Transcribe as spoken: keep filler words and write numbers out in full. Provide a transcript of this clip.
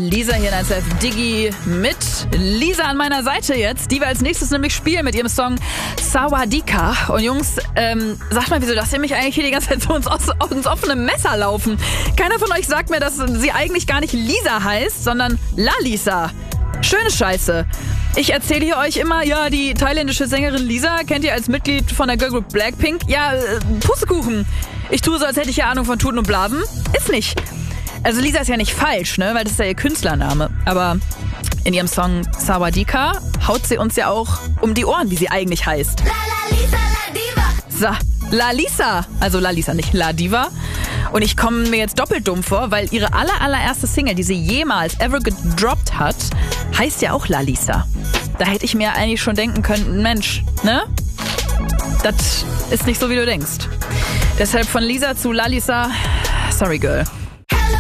Lisa hier in eins Live Diggi mit Lisa an meiner Seite jetzt, die wir als nächstes nämlich spielen mit ihrem Song Sawadika. Und Jungs, ähm, sagt mal, wieso lasst ihr mich eigentlich hier die ganze Zeit so ins, ins offene Messer laufen? Keiner von euch sagt mir, dass sie eigentlich gar nicht Lisa heißt, sondern Lalisa. Schöne Scheiße. Ich erzähle hier euch immer, ja, die thailändische Sängerin Lisa kennt ihr als Mitglied von der Girlgroup Blackpink. Ja, äh, Pustekuchen. Ich tue so, als hätte ich ja Ahnung von Tuten und Blasen. Ist nicht. Also Lisa ist ja nicht falsch, ne, weil das ist ja ihr Künstlername. Aber in ihrem Song Sawadika haut sie uns ja auch um die Ohren, wie sie eigentlich heißt. La, la, Lisa, la Diva. So, La Lisa. Also La Lisa, nicht La Diva. Und ich komme mir jetzt doppelt dumm vor, weil ihre aller, allererste Single, die sie jemals ever gedroppt hat, heißt ja auch La Lisa. Da hätte ich mir eigentlich schon denken können, Mensch, ne? Das ist nicht so, wie du denkst. Deshalb von Lisa zu La Lisa, sorry girl.